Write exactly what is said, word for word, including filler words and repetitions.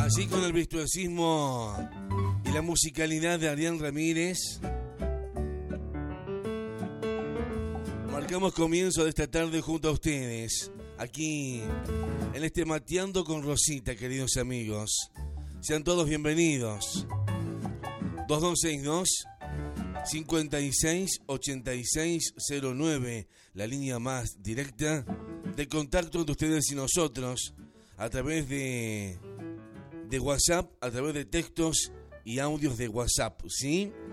Así con el virtuosismo y la musicalidad de Adrián Ramírez, marcamos comienzo de esta tarde junto a ustedes, aquí en este Mateando con Rosita, queridos amigos. Sean todos bienvenidos. dos dos seis dos, cinco seis, ocho seis cero nueve, la línea más directa de contacto entre ustedes y nosotros, a través de, de WhatsApp, a través de textos y audios de WhatsApp, ¿sí?